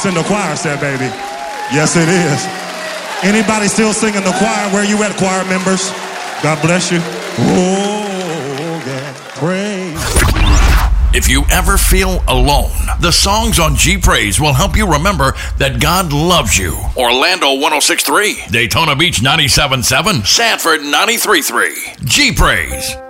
voice in the choir said, baby. Yes, it is. Anybody still singing the choir? Where you at, choir members? God bless you. Oh, yeah. Praise. If you ever feel alone, the songs on G Praise will help you remember that God loves you. Orlando 106.3, Daytona Beach 97.7, Sanford 93.3. G Praise.